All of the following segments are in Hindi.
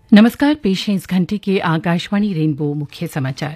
नमस्कार, पेश है इस घंटे के आकाशवाणी रेनबो मुख्य समाचार।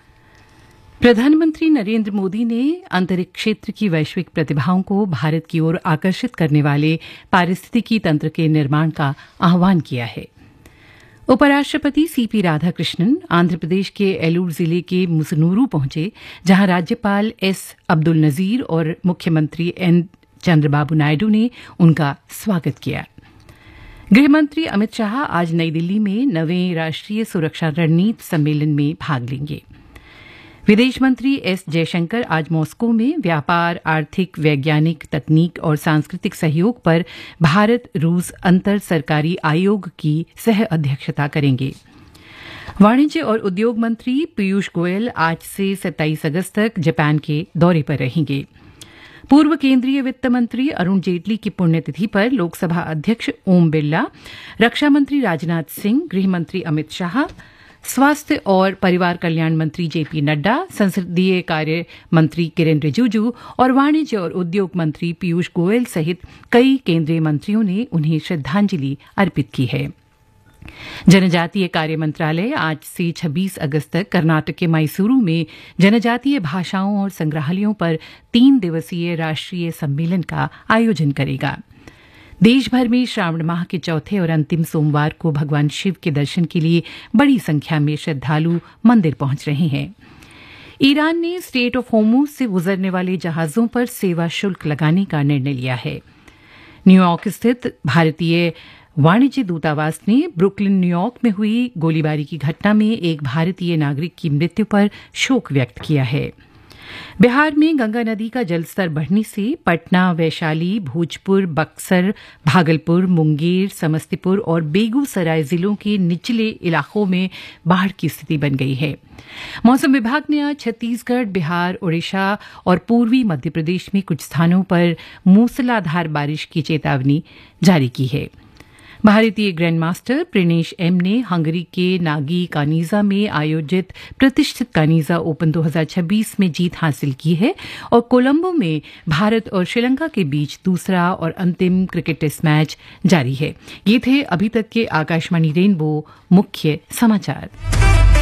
प्रधानमंत्री नरेंद्र मोदी ने अंतरिक्ष क्षेत्र की वैश्विक प्रतिभाओं को भारत की ओर आकर्षित करने वाले पारिस्थितिकी तंत्र के निर्माण का आह्वान किया है। उपराष्ट्रपति सीपी राधाकृष्णन आंध्र प्रदेश के एलूर जिले के मुसनूरू पहुंचे, जहां राज्यपाल एस अब्दुल नजीर और मुख्यमंत्री एन चंद्रबाबू नायडू ने उनका स्वागत किया। गृहमंत्री अमित शाह आज नई दिल्ली में 9वें राष्ट्रीय सुरक्षा रणनीति सम्मेलन में भाग लेंगे। विदेश मंत्री एस जयशंकर आज मॉस्को में व्यापार, आर्थिक, वैज्ञानिक, तकनीक और सांस्कृतिक सहयोग पर भारत रूस अंतर सरकारी आयोग की सह अध्यक्षता करेंगे। वाणिज्य और उद्योग मंत्री पीयूष गोयल आज से 27 अगस्त तक जापान के दौरे पर रहेंगे। पूर्व केंद्रीय वित्त मंत्री अरुण जेटली की पुण्यतिथि पर लोकसभा अध्यक्ष ओम बिरला, रक्षा मंत्री राजनाथ सिंह, गृह मंत्री अमित शाह, स्वास्थ्य और परिवार कल्याण मंत्री जेपी नड्डा, संसदीय कार्य मंत्री किरेन रिजिजू और वाणिज्य और उद्योग मंत्री पीयूष गोयल सहित कई केंद्रीय मंत्रियों ने उन्हें श्रद्धांजलि अर्पित की है। जनजातीय कार्य मंत्रालय आज से 26 अगस्त तक कर्नाटक के मैसूरू में जनजातीय भाषाओं और संग्रहालयों पर 3 दिवसीय राष्ट्रीय सम्मेलन का आयोजन करेगा। देश भर में श्रावण माह के चौथे और अंतिम सोमवार को भगवान शिव के दर्शन के लिए बड़ी संख्या में श्रद्धालु मंदिर पहुंच रहे हैं। ईरान ने स्ट्रेट ऑफ होर्मुज से गुजरने वाले जहाजों पर सेवा शुल्क लगाने का निर्णय लिया है। न्यूयॉर्क स्थित भारतीय वाणिज्य दूतावास ने ब्रुकलिन, न्यूयॉर्क में हुई गोलीबारी की घटना में एक भारतीय नागरिक की मृत्यु पर शोक व्यक्त किया है। बिहार में गंगा नदी का जलस्तर बढ़ने से पटना, वैशाली, भोजपुर, बक्सर, भागलपुर, मुंगेर, समस्तीपुर और बेगूसराय जिलों के निचले इलाकों में बाढ़ की स्थिति बन गई है। मौसम विभाग ने आज छत्तीसगढ़, बिहार, ओडिशा और पूर्वी मध्य प्रदेश में कुछ स्थानों पर मूसलाधार बारिश की चेतावनी जारी की है। भारतीय ग्रैंड मास्टर प्रिनेश एम ने हंगरी के नागी कानीजा में आयोजित प्रतिष्ठित कानीजा ओपन 2026 में जीत हासिल की है और कोलंबो में भारत और श्रीलंका के बीच दूसरा और अंतिम क्रिकेट टेस्ट मैच जारी है। ये थे अभी तक के आकाशवाणी रेनबो मुख्य समाचार।